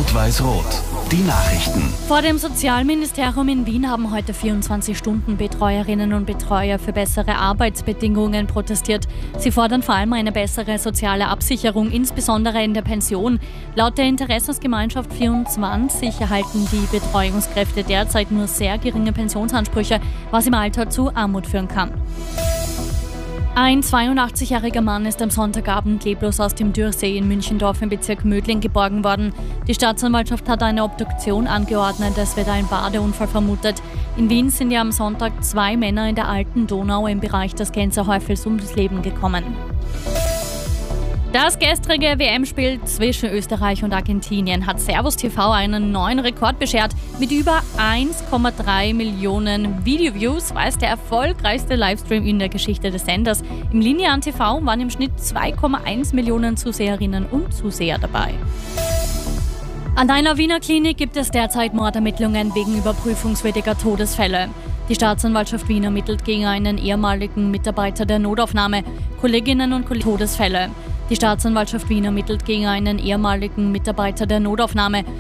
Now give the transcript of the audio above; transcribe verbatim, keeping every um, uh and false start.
Rot-Weiß-Rot. Die Nachrichten. Vor dem Sozialministerium in Wien haben heute vierundzwanzig-Stunden-Betreuerinnen und Betreuer für bessere Arbeitsbedingungen protestiert. Sie fordern vor allem eine bessere soziale Absicherung, insbesondere in der Pension. Laut der Interessensgemeinschaft vierundzwanzig erhalten die Betreuungskräfte derzeit nur sehr geringe Pensionsansprüche, was im Alter zu Armut führen kann. Ein zweiundachtzigjähriger Mann ist am Sonntagabend leblos aus dem Dürrsee in Münchendorf im Bezirk Mödling geborgen worden. Die Staatsanwaltschaft hat eine Obduktion angeordnet, es wird ein Badeunfall vermutet. In Wien sind ja am Sonntag zwei Männer in der Alten Donau im Bereich des Gänserhäufels ums Leben gekommen. Das gestrige W M-Spiel zwischen Österreich und Argentinien hat Servus T V einen neuen Rekord beschert. Mit über eins Komma drei Millionen Video-Views war es der erfolgreichste Livestream in der Geschichte des Senders. Im linearen T V waren im Schnitt zwei Komma eins Millionen Zuseherinnen und Zuseher dabei. An einer Wiener Klinik gibt es derzeit Mordermittlungen wegen überprüfungswürdiger Todesfälle. Die Staatsanwaltschaft Wien ermittelt gegen einen ehemaligen Mitarbeiter der Notaufnahme. Kolleginnen und Kollegen Todesfälle. Die Staatsanwaltschaft Wien ermittelt gegen einen ehemaligen Mitarbeiter der Notaufnahme.